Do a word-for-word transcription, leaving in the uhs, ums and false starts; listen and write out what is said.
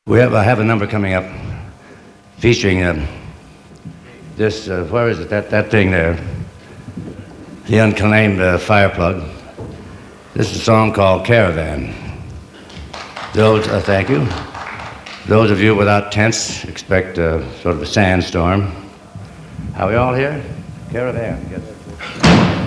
We have, I have a number coming up featuring uh, this, uh, where is it, that, that thing there, the unclaimed uh, fire plug. This is a song called Caravan. Those, uh, thank you. Those of you without tents expect uh, sort of a sandstorm. Are we all here? Caravan. Yes.